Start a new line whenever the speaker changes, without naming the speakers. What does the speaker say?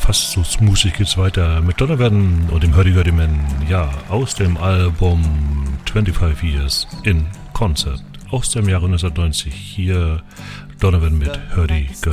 fast so smoothig geht's weiter mit Donovan und dem Hurdy Man, ja, aus dem Album 25 Years in Concert aus dem Jahre 1990. Hier Donovan mit Hurdy.